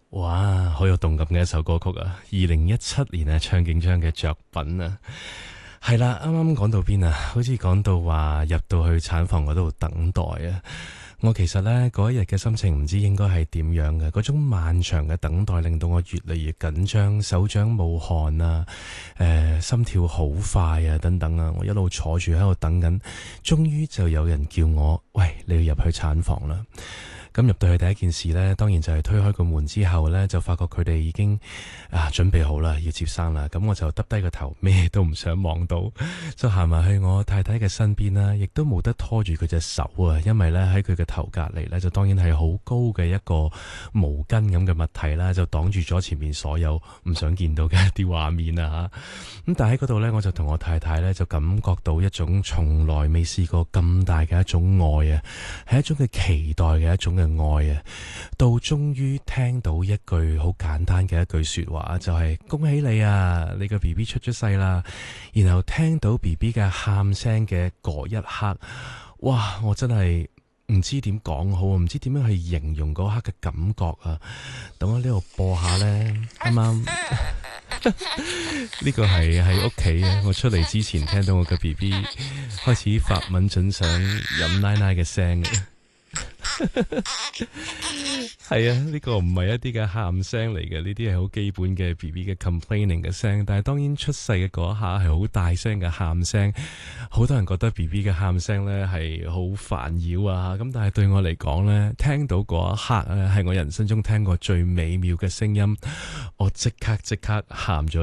哇，好有動感嘅一首歌曲啊！2017年啊，唱景昌嘅作品啊，係啦，啱啱講到邊啊？好似講到話入到去產房嗰度等待啊！我其實呢嗰一日嘅心情唔知應該係點樣嘅，嗰種漫長嘅等待令到我越嚟越緊張，手掌冒汗啊，心跳好快啊，等等啊，我一路坐住喺度等緊，終於就有人叫我，喂，你要入去產房啦！咁入到去第一件事呢，當然就係推開個門之後呢，就發覺佢哋已經準備好啦，要接生啦。咁我就耷低個頭，咩都唔想望到，就行埋去我太太嘅身邊啦，亦都冇得拖住佢隻手啊，因為呢，喺佢嘅頭隔離呢，就當然係好高嘅一個毛巾咁嘅物體啦，就擋住咗前面所有唔想見到嘅一啲畫面啊嚇。咁但係喺嗰度呢，我就同我太太呢，就感覺到一種從來未試過咁大嘅一種愛啊，係一種嘅期待嘅一種嘅愛啊，到終於聽到一句好簡單嘅一句說話，就係恭喜你啊，你個 BB 出咗世啦。然後聽到 BB 嘅喊聲嘅嗰一刻，哇！我真係唔知點講好，唔知點樣去形容嗰刻嘅感覺啊。等我呢度播下呢，啱啱呢個係喺屋企啊，我出嚟之前聽到我嘅 BB 開始發吻準想飲奶奶嘅聲嘅。係啊，呢個唔係一啲嘅喊聲嚟嘅，呢啲係好基本嘅 BB 嘅 complaining 嘅聲。但係當然出世嘅嗰一下係好大聲嘅喊聲，好多人覺得 BB 嘅喊聲呢係好煩擾啊。咁但係對我嚟講呢，聽到嗰一刻咧係我人生中聽過最美妙嘅聲音，我即刻喊咗。